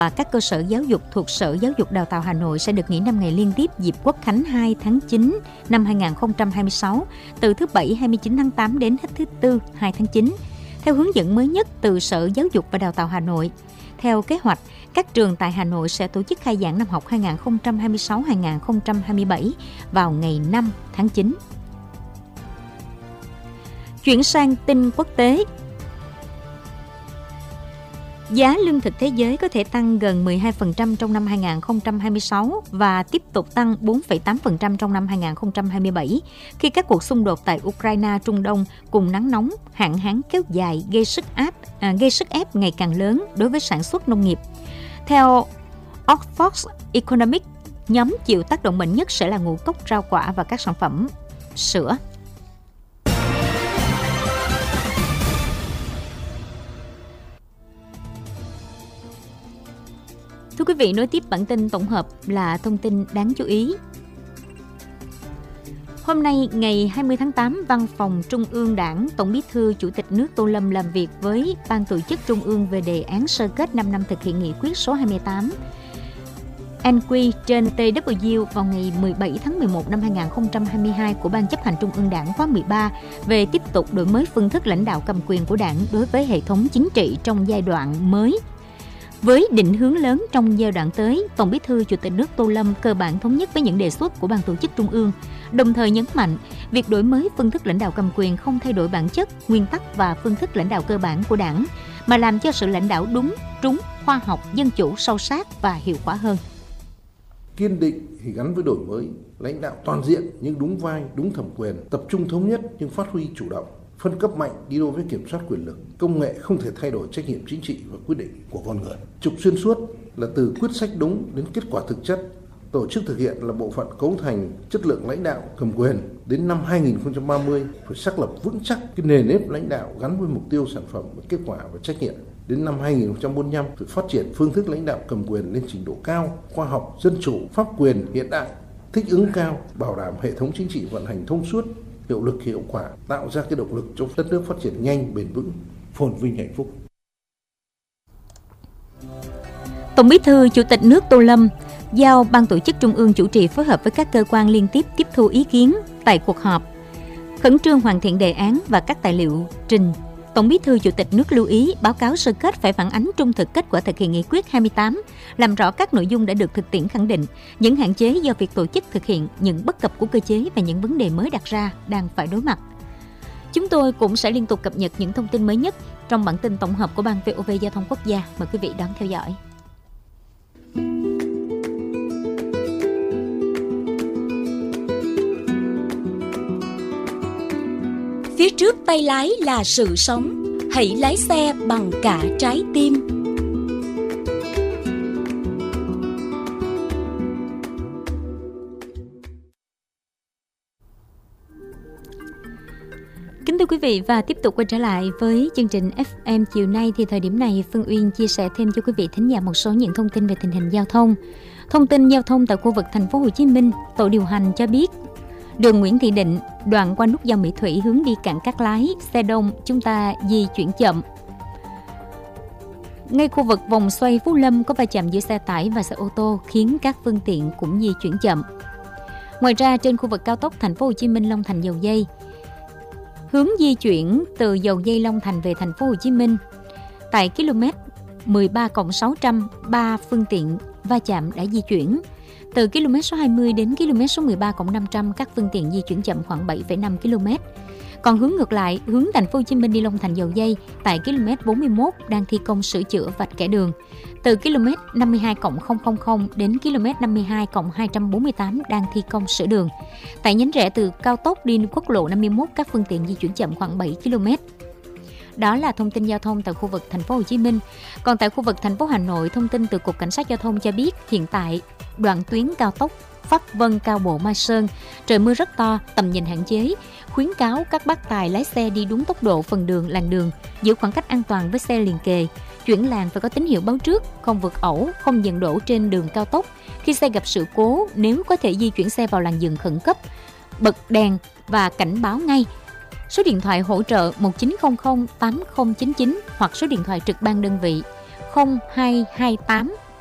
và các cơ sở giáo dục thuộc Sở Giáo dục Đào tạo Hà Nội sẽ được nghỉ 5 ngày liên tiếp dịp Quốc khánh 2 tháng 9 năm 2026, từ thứ Bảy 29 tháng 8 đến hết thứ Tư 2 tháng 9, theo hướng dẫn mới nhất từ Sở Giáo dục và Đào tạo Hà Nội. Theo kế hoạch, các trường tại Hà Nội sẽ tổ chức khai giảng năm học 2026-2027 vào ngày 5 tháng 9. Chuyển sang tin quốc tế. Giá lương thực thế giới có thể tăng gần 12% trong năm 2026 và tiếp tục tăng 4,8% trong năm 2027 khi các cuộc xung đột tại Ukraine, Trung Đông cùng nắng nóng, hạn hán kéo dài gây sức ép ngày càng lớn đối với sản xuất nông nghiệp. Theo Oxford Economics, nhóm chịu tác động mạnh nhất sẽ là ngũ cốc, rau quả và các sản phẩm sữa. Thưa quý vị, nối tiếp bản tin tổng hợp là thông tin đáng chú ý. Hôm nay, ngày 20 tháng 8, Văn phòng Trung ương Đảng, Tổng Bí thư Chủ tịch nước Tô Lâm làm việc với Ban Tổ chức Trung ương về đề án sơ kết 5 năm thực hiện nghị quyết số 28 NQ/TW vào ngày 17 tháng 11 năm 2022 của Ban chấp hành Trung ương Đảng khóa 13 về tiếp tục đổi mới phương thức lãnh đạo cầm quyền của Đảng đối với hệ thống chính trị trong giai đoạn mới. Với định hướng lớn trong giai đoạn tới, Tổng Bí thư Chủ tịch nước Tô Lâm cơ bản thống nhất với những đề xuất của Ban Tổ chức Trung ương, đồng thời nhấn mạnh việc đổi mới phương thức lãnh đạo cầm quyền không thay đổi bản chất, nguyên tắc và phương thức lãnh đạo cơ bản của Đảng, mà làm cho sự lãnh đạo đúng, trúng, khoa học, dân chủ, sâu sát và hiệu quả hơn. Kiên định thì gắn với đổi mới, lãnh đạo toàn diện nhưng đúng vai, đúng thẩm quyền, tập trung thống nhất nhưng phát huy chủ động. Phân cấp mạnh đi đôi với kiểm soát quyền lực, công nghệ không thể thay đổi trách nhiệm chính trị và quyết định của con người. Trục xuyên suốt là từ quyết sách đúng đến kết quả thực chất. Tổ chức thực hiện là bộ phận cấu thành chất lượng lãnh đạo cầm quyền. Đến năm 2030 phải xác lập vững chắc cái nền nếp lãnh đạo gắn với mục tiêu, sản phẩm, kết quả và trách nhiệm. Đến năm 2045 phải phát triển phương thức lãnh đạo cầm quyền lên trình độ cao, khoa học, dân chủ, pháp quyền hiện đại, thích ứng cao, bảo đảm hệ thống chính trị vận hành thông suốt, hiệu lực hiệu quả, tạo ra cái động lực cho đất nước phát triển nhanh, bền vững, phồn vinh, hạnh phúc. Tổng Bí thư Chủ tịch nước Tô Lâm giao Ban Tổ chức Trung ương chủ trì phối hợp với các cơ quan liên tiếp tiếp thu ý kiến tại cuộc họp, khẩn trương hoàn thiện đề án và các tài liệu trình. Tổng Bí thư Chủ tịch nước lưu ý báo cáo sơ kết phải phản ánh trung thực kết quả thực hiện nghị quyết 28, làm rõ các nội dung đã được thực tiễn khẳng định, những hạn chế do việc tổ chức thực hiện, những bất cập của cơ chế và những vấn đề mới đặt ra đang phải đối mặt. Chúng tôi cũng sẽ liên tục cập nhật những thông tin mới nhất trong bản tin tổng hợp của Ban VOV Giao thông Quốc gia. Mời quý vị đón theo dõi. Phía trước tay lái là sự sống, hãy lái xe bằng cả trái tim. Kính thưa quý vị, và tiếp tục quay trở lại với chương trình FM chiều nay thì thời điểm này Phương Uyên chia sẻ thêm cho quý vị thính giả một số những thông tin về tình hình giao thông. Thông tin giao thông tại khu vực thành phố Hồ Chí Minh, tổ điều hành cho biết đường Nguyễn Thị Định, đoạn qua nút giao Mỹ Thủy hướng đi cảng Cát Lái, xe đông chúng ta di chuyển chậm. Ngay khu vực vòng xoay Phú Lâm có va chạm giữa xe tải và xe ô tô khiến các phương tiện cũng di chuyển chậm. Ngoài ra trên khu vực cao tốc thành phố Hồ Chí Minh Long Thành Dầu Giây, hướng di chuyển từ Dầu Giây Long Thành về thành phố Hồ Chí Minh tại km 13+600, 3 phương tiện va chạm đã di chuyển. Từ km số 20 đến km số 13+500, các phương tiện di chuyển chậm khoảng 7,5 km. Còn hướng ngược lại, hướng thành phố Hồ Chí Minh đi Long Thành Dầu Giây tại km 41 đang thi công sửa chữa vạch kẻ đường. Từ km 52+000 đến km 52+248 đang thi công sửa đường. Tại nhánh rẽ từ cao tốc đi quốc lộ 51, các phương tiện di chuyển chậm khoảng 7 km. Đó là thông tin giao thông tại khu vực thành phố Hồ Chí Minh. Còn tại khu vực thành phố Hà Nội, thông tin từ Cục Cảnh sát Giao thông cho biết hiện tại đoạn tuyến cao tốc Pháp Vân Cao Bộ Mai Sơn trời mưa rất to, tầm nhìn hạn chế, khuyến cáo các bác tài lái xe đi đúng tốc độ phần đường, làn đường, giữ khoảng cách an toàn với xe liền kề. Chuyển làn phải có tín hiệu báo trước, không vượt ẩu, không dừng đổ trên đường cao tốc. Khi xe gặp sự cố, nếu có thể di chuyển xe vào làn dừng khẩn cấp, bật đèn và cảnh báo ngay. Số điện thoại hỗ trợ 1900 8099 hoặc số điện thoại trực ban đơn vị 0228